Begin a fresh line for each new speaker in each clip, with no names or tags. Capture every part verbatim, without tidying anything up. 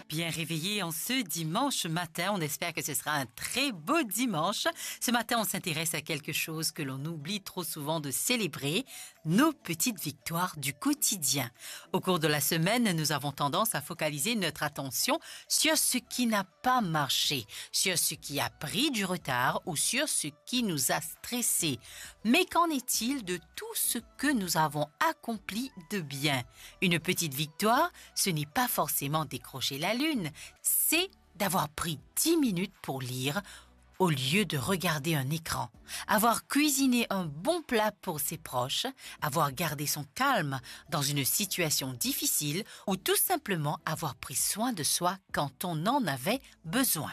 bien réveillés en ce dimanche matin. On espère que ce sera un très beau dimanche. Ce matin, on s'intéresse à quelque chose que l'on oublie trop souvent de célébrer, nos petites victoires du quotidien. Au cours de la semaine, nous avons tendance à focaliser notre attention sur ce qui n'a pas marché, sur ce qui a pris du retard ou sur ce qui nous a stressés. Mais qu'en est-il de tout ce que nous avons accompli de bien? Une petite victoire, ce n'est pas forcément décrocher la lune, c'est d'avoir pris dix minutes pour lire au lieu de regarder un écran, avoir cuisiné un bon plat pour ses proches, avoir gardé son calme dans une situation difficile ou tout simplement avoir pris soin de soi quand on en avait besoin.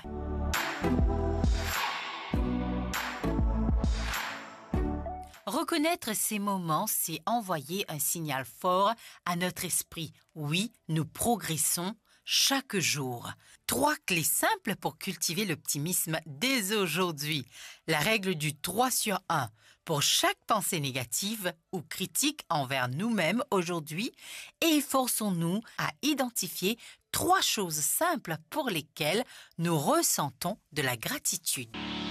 Reconnaître ces moments, c'est envoyer un signal fort à notre esprit. Oui, nous progressons chaque jour. Trois clés simples pour cultiver l'optimisme dès aujourd'hui. La règle du trois sur un. Pour chaque pensée négative ou critique envers nous-mêmes aujourd'hui, efforçons-nous à identifier trois choses simples pour lesquelles nous ressentons de la gratitude.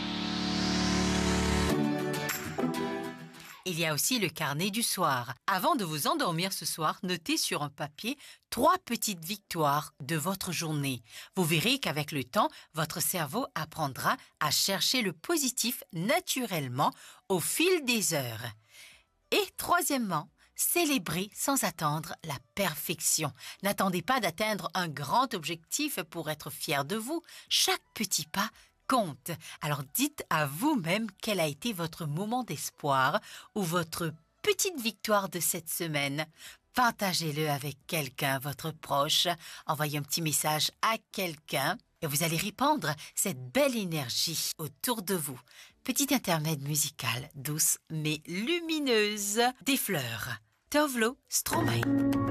Il y a aussi le carnet du soir. Avant de vous endormir ce soir, notez sur un papier trois petites victoires de votre journée. Vous verrez qu'avec le temps, votre cerveau apprendra à chercher le positif naturellement au fil des heures. Et troisièmement, célébrez sans attendre la perfection. N'attendez pas d'atteindre un grand objectif pour être fier de vous. Chaque petit pas compte. Alors dites à vous-même quel a été votre moment d'espoir ou votre petite victoire de cette semaine. Partagez-le avec quelqu'un, votre proche. Envoyez un petit message à quelqu'un et vous allez répandre cette belle énergie autour de vous. Petit intermède musical, douce mais lumineuse, des fleurs. Tovlo Stromae.